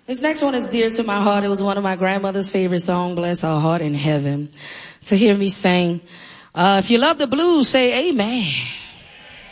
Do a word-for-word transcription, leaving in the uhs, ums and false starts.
This next one is dear to my heart. It was one of my grandmother's favorite songs, bless her heart in heaven, to hear me sing. Uh, if you love the blues, say amen.